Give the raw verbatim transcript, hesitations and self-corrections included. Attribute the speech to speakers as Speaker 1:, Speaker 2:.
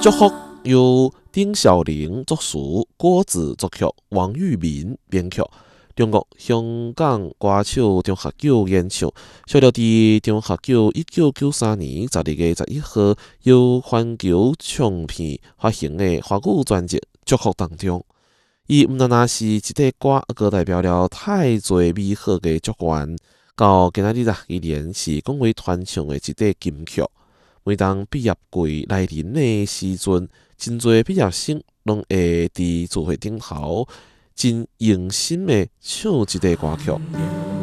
Speaker 1: 祝福由丁小玲作词，郭子作曲，王玉民编曲。中国香港歌手中学九演唱，小了伫中学九一九九三年十二月十一号由环球唱片发行的华语专辑《祝福》当中，伊毋单单是一首歌，更代表了太侪美好的祝愿。到今仔日啊，依然是广为传唱的一首金曲。每当毕业季来临的时阵，真侪毕业生拢会伫聚会顶头真用心的唱即个歌曲。